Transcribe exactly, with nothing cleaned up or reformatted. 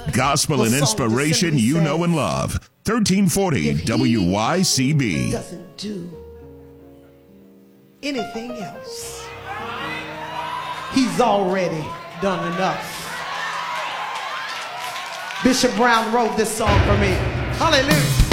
Gospel and inspiration you know and love. thirteen forty W Y C B. Doesn't do anything else. He's already done enough. Bishop Brown wrote this song for me. Hallelujah.